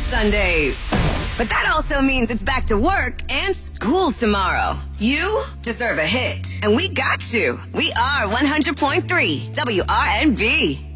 Sundays. But that also means it's back to work and school tomorrow. You deserve a hit, and we got you. We are 100.3 WRNB.